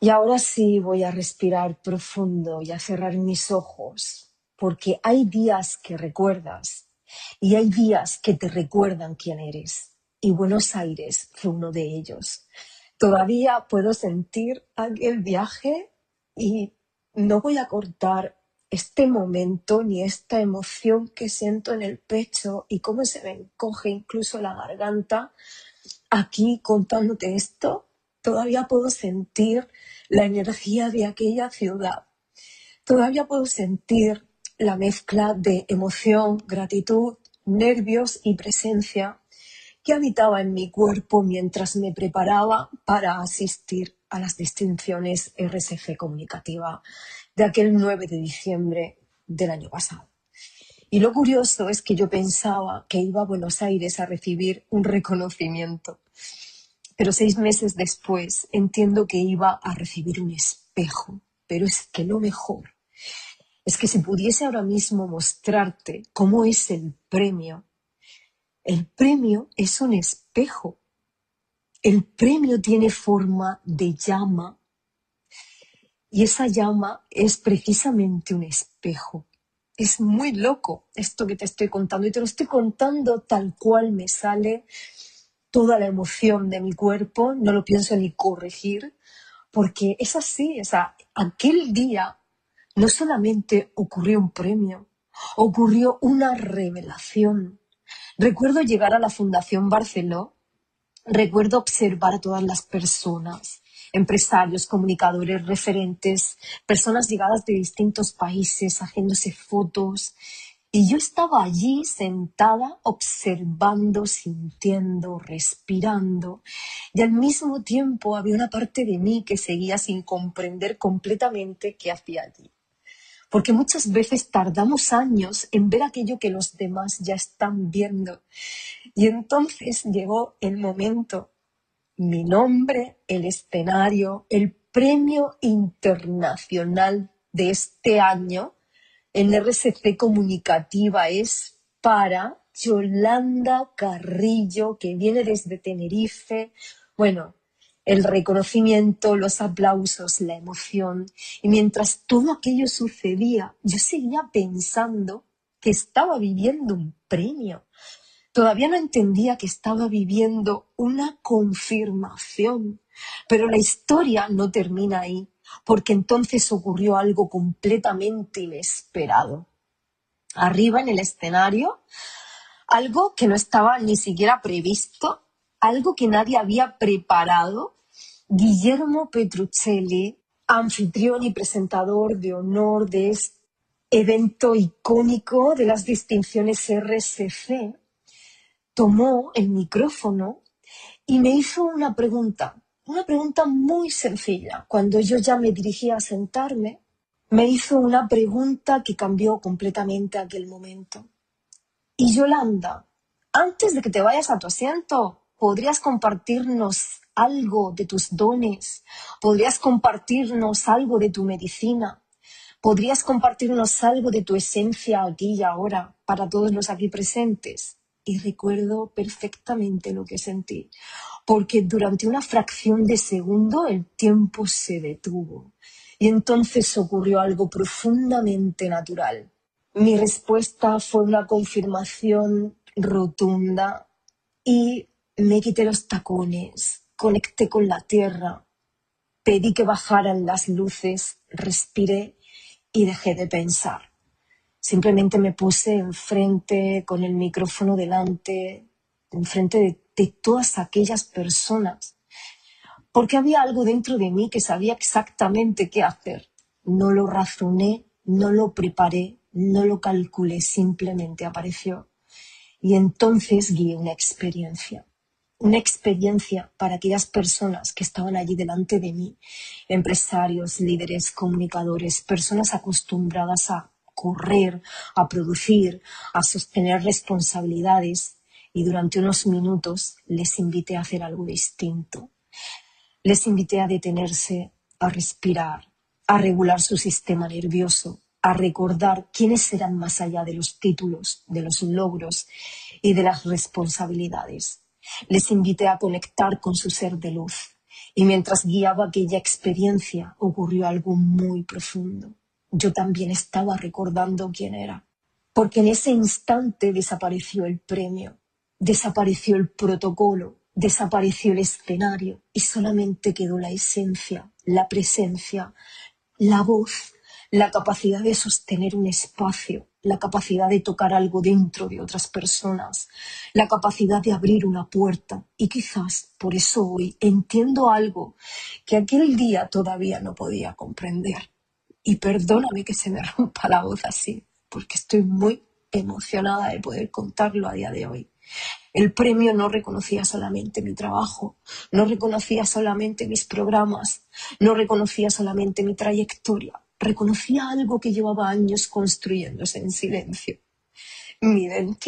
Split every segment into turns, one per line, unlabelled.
Y ahora sí voy a respirar profundo y a cerrar mis ojos, porque hay días que recuerdas y hay días que te recuerdan quién eres. Y Buenos Aires fue uno de ellos. Todavía puedo sentir aquel viaje y no voy a cortar este momento ni esta emoción que siento en el pecho y cómo se me encoge incluso la garganta. Aquí contándote esto, todavía puedo sentir la energía de aquella ciudad. Todavía puedo sentir la mezcla de emoción, gratitud, nervios y presencia que habitaba en mi cuerpo mientras me preparaba para asistir a las distinciones RSC Comunicativa de aquel 9 de diciembre del año pasado. Y lo curioso es que yo pensaba que iba a Buenos Aires a recibir un reconocimiento, pero 6 meses después entiendo que iba a recibir un espejo. Pero es que lo mejor es que si pudiese ahora mismo mostrarte cómo es el premio es un espejo. El premio tiene forma de llama y esa llama es precisamente un espejo. Es muy loco esto que te estoy contando y te lo estoy contando tal cual me sale toda la emoción de mi cuerpo, no lo pienso ni corregir, porque es así, o sea, aquel día no solamente ocurrió un premio, ocurrió una revelación. Recuerdo llegar a la Fundación Barceló, recuerdo observar a todas las personas, empresarios, comunicadores, referentes, personas llegadas de distintos países, haciéndose fotos. Y yo estaba allí sentada, observando, sintiendo, respirando. Y al mismo tiempo había una parte de mí que seguía sin comprender completamente qué hacía allí. Porque muchas veces tardamos años en ver aquello que los demás ya están viendo. Y entonces llegó el momento, mi nombre, el escenario, el premio internacional de este año en RSC Comunicativa es para Yolanda Carrillo, que viene desde Tenerife. Bueno, el reconocimiento, los aplausos, la emoción. Y mientras todo aquello sucedía, yo seguía pensando que estaba viviendo un premio. Todavía no entendía que estaba viviendo una confirmación, pero la historia no termina ahí, porque entonces ocurrió algo completamente inesperado. Arriba en el escenario, algo que no estaba ni siquiera previsto, algo que nadie había preparado. Guillermo Petruccelli, anfitrión y presentador de honor de este evento icónico de las distinciones RSC, tomó el micrófono y me hizo una pregunta muy sencilla. Cuando yo ya me dirigía a sentarme, me hizo una pregunta que cambió completamente aquel momento. Y Yolanda, antes de que te vayas a tu asiento, ¿podrías compartirnos algo de tus dones? ¿Podrías compartirnos algo de tu medicina? ¿Podrías compartirnos algo de tu esencia aquí y ahora para todos los aquí presentes? Y recuerdo perfectamente lo que sentí, porque durante una fracción de segundo el tiempo se detuvo y entonces ocurrió algo profundamente natural. Mi respuesta fue una confirmación rotunda y me quité los tacones, conecté con la tierra, pedí que bajaran las luces, respiré y dejé de pensar. Simplemente me puse enfrente, con el micrófono delante, enfrente de todas aquellas personas, porque había algo dentro de mí que sabía exactamente qué hacer. No lo razoné, no lo preparé, no lo calculé, simplemente apareció. Y entonces guié una experiencia para aquellas personas que estaban allí delante de mí, empresarios, líderes, comunicadores, personas acostumbradas a correr, a producir, a sostener responsabilidades, y durante unos minutos les invité a hacer algo distinto. Les invité a detenerse, a respirar, a regular su sistema nervioso, a recordar quiénes eran más allá de los títulos, de los logros y de las responsabilidades. Les invité a conectar con su ser de luz Y mientras guiaba aquella experiencia, ocurrió algo muy profundo. Yo también estaba recordando quién era, porque en ese instante desapareció el premio, desapareció el protocolo, desapareció el escenario y solamente quedó la esencia, la presencia, la voz, la capacidad de sostener un espacio, la capacidad de tocar algo dentro de otras personas, la capacidad de abrir una puerta. Y quizás por eso hoy entiendo algo que aquel día todavía no podía comprender. Y perdóname que se me rompa la voz así, porque estoy muy emocionada de poder contarlo a día de hoy. El premio no reconocía solamente mi trabajo, no reconocía solamente mis programas, no reconocía solamente mi trayectoria, reconocía algo que llevaba años construyéndose en silencio. Mi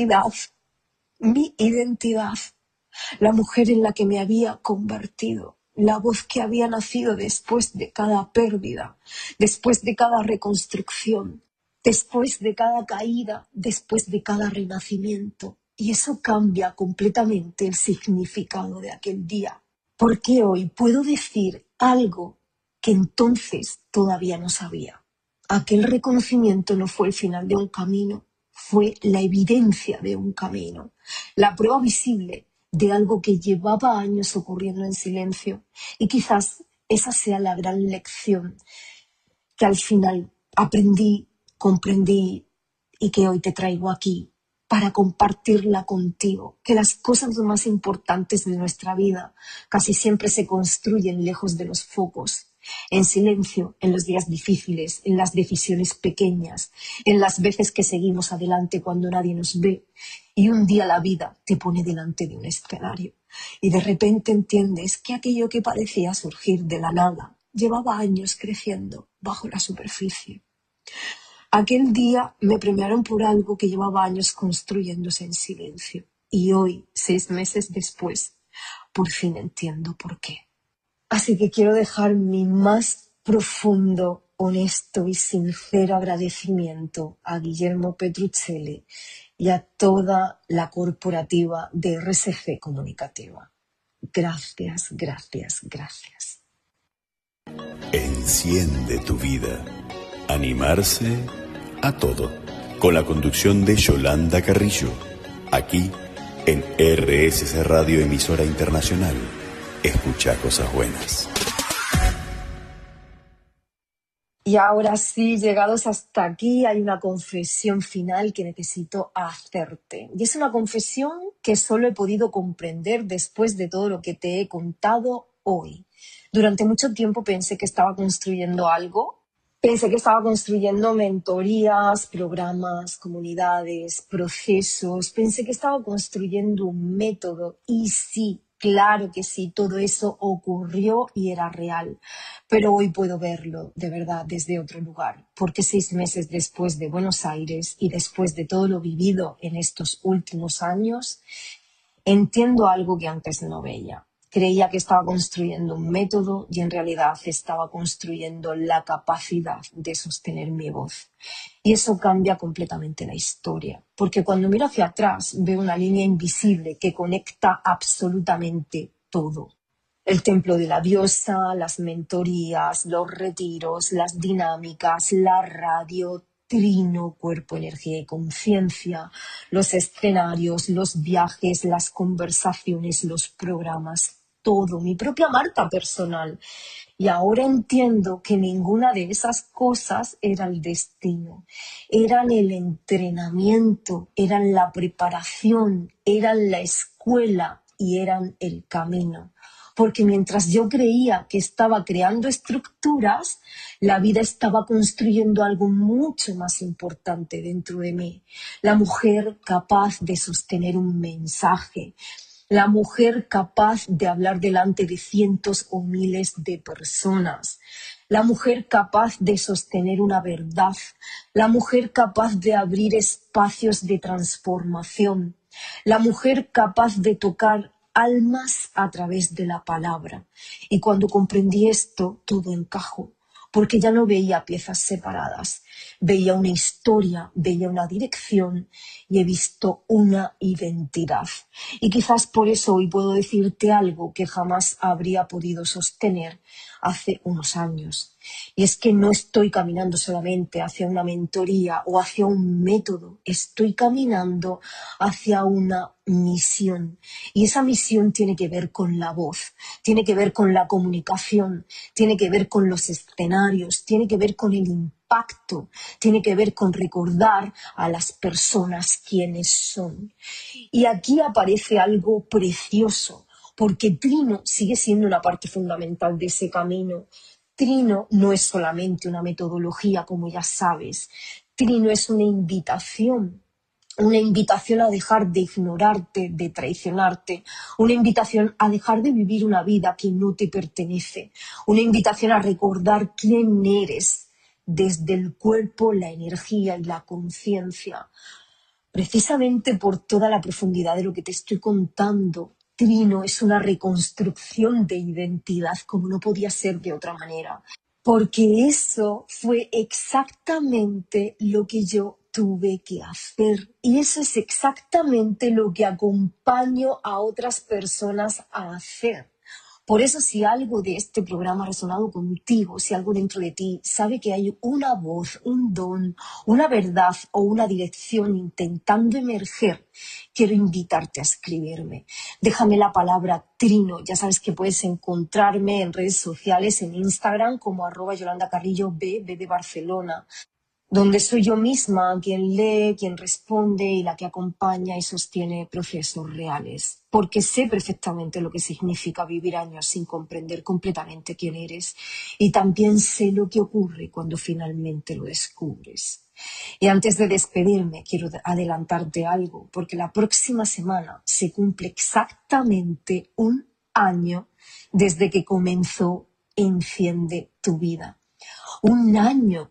identidad, la mujer en la que me había convertido, la voz que había nacido después de cada pérdida, después de cada reconstrucción, después de cada caída, después de cada renacimiento. Y eso cambia completamente el significado de aquel día. Porque hoy puedo decir algo que entonces todavía no sabía. Aquel reconocimiento no fue el final de un camino, fue la evidencia de un camino, la prueba visible de algo que llevaba años ocurriendo en silencio. Y quizás esa sea la gran lección que al final aprendí, comprendí y que hoy te traigo aquí para compartirla contigo, que las cosas más importantes de nuestra vida casi siempre se construyen lejos de los focos, en silencio, en los días difíciles, en las decisiones pequeñas, en las veces que seguimos adelante cuando nadie nos ve. Y un día la vida te pone delante de un escenario y de repente entiendes que aquello que parecía surgir de la nada llevaba años creciendo bajo la superficie. Aquel día me premiaron por algo que llevaba años construyéndose en silencio. Y hoy, 6 meses después, por fin entiendo por qué. Así que quiero dejar mi más profundo, honesto y sincero agradecimiento a Guillermo Petruccelli y a toda la corporativa de RSC Comunicativa. Gracias, gracias, gracias.
Enciende tu vida. Animarse a todo. Con la conducción de Yolanda Carrillo. Aquí en RSC Radio, emisora internacional. Escucha cosas buenas.
Y ahora sí, llegados hasta aquí, hay una confesión final que necesito hacerte. Y es una confesión que solo he podido comprender después de todo lo que te he contado hoy. Durante mucho tiempo pensé que estaba construyendo algo. Pensé que estaba construyendo mentorías, programas, comunidades, procesos. Pensé que estaba construyendo un método. Y sí, claro que sí, todo eso ocurrió y era real. Pero hoy puedo verlo, de verdad, desde otro lugar. Porque 6 meses después de Buenos Aires y después de todo lo vivido en estos últimos años, entiendo algo que antes no veía. Creía que estaba construyendo un método y en realidad estaba construyendo la capacidad de sostener mi voz. Y eso cambia completamente la historia, porque cuando miro hacia atrás veo una línea invisible que conecta absolutamente todo. El templo de la diosa, las mentorías, los retiros, las dinámicas, la radio, trino, cuerpo, energía y conciencia, los escenarios, los viajes, las conversaciones, los programas, todo, mi propia marca personal. Y ahora entiendo que ninguna de esas cosas era el destino, eran el entrenamiento, eran la preparación, eran la escuela y eran el camino. Porque mientras yo creía que estaba creando estructuras, la vida estaba construyendo algo mucho más importante dentro de mí. La mujer capaz de sostener un mensaje, la mujer capaz de hablar delante de cientos o miles de personas, la mujer capaz de sostener una verdad, la mujer capaz de abrir espacios de transformación, la mujer capaz de tocar almas a través de la palabra. Y cuando comprendí esto, todo encajó, porque ya no veía piezas separadas, veía una historia, veía una dirección y he visto una identidad. Y quizás por eso hoy puedo decirte algo que jamás habría podido sostener hace unos años. Y es que no estoy caminando solamente hacia una mentoría o hacia un método, estoy caminando hacia una misión. Y esa misión tiene que ver con la voz, tiene que ver con la comunicación, tiene que ver con los escenarios, tiene que ver con el impacto, tiene que ver con recordar a las personas quiénes son. Y aquí aparece algo precioso, porque Trino sigue siendo una parte fundamental de ese camino. Trino no es solamente una metodología, como ya sabes. Trino es una invitación a dejar de ignorarte, de traicionarte, una invitación a dejar de vivir una vida que no te pertenece, una invitación a recordar quién eres desde el cuerpo, la energía y la conciencia. Precisamente por toda la profundidad de lo que te estoy contando, Trino es una reconstrucción de identidad, como no podía ser de otra manera. Porque eso fue exactamente lo que yo tuve que hacer. Y eso es exactamente lo que acompaño a otras personas a hacer. Por eso, si algo de este programa ha resonado contigo, si algo dentro de ti sabe que hay una voz, un don, una verdad o una dirección intentando emerger, quiero invitarte a escribirme. Déjame la palabra Trino. Ya sabes que puedes encontrarme en redes sociales, en Instagram como @YolandaCarrilloB, B de Barcelona, donde soy yo misma quien lee, quien responde y la que acompaña y sostiene procesos reales. Porque sé perfectamente lo que significa vivir años sin comprender completamente quién eres y también sé lo que ocurre cuando finalmente lo descubres. Y antes de despedirme, quiero adelantarte algo, porque la próxima semana se cumple exactamente un año desde que comenzó Enciende tu vida. Un año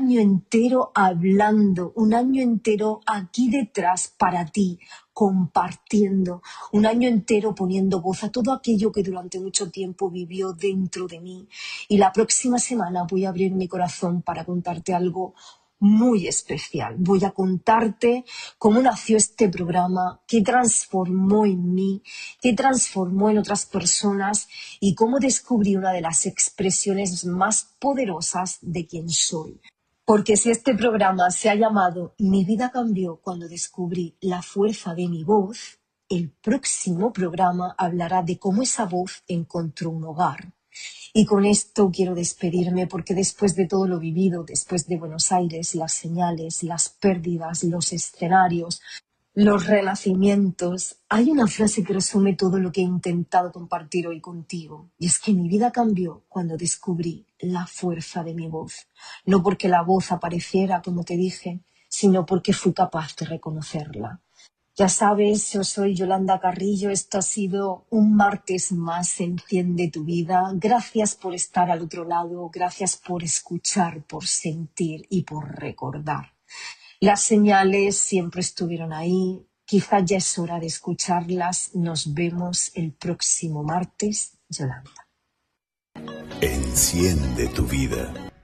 entero hablando, un año entero aquí detrás para ti, compartiendo, un año entero poniendo voz a todo aquello que durante mucho tiempo vivió dentro de mí. Y la próxima semana voy a abrir mi corazón para contarte algo muy especial. Voy a contarte cómo nació este programa, qué transformó en mí, qué transformó en otras personas y cómo descubrí una de las expresiones más poderosas de quién soy. Porque si este programa se ha llamado Mi vida cambió cuando descubrí la fuerza de mi voz, el próximo programa hablará de cómo esa voz encontró un hogar. Y con esto quiero despedirme porque después de todo lo vivido, después de Buenos Aires, las señales, las pérdidas, los escenarios, los renacimientos, hay una frase que resume todo lo que he intentado compartir hoy contigo. Y es que mi vida cambió cuando descubrí la fuerza de mi voz. No porque la voz apareciera, como te dije, sino porque fui capaz de reconocerla. Ya sabes, yo soy Yolanda Carrillo, esto ha sido un martes más, Enciende tu vida. Gracias por estar al otro lado, gracias por escuchar, por sentir y por recordar. Las señales siempre estuvieron ahí, quizá ya es hora de escucharlas. Nos vemos el próximo martes, Yolanda.
Enciende tu vida.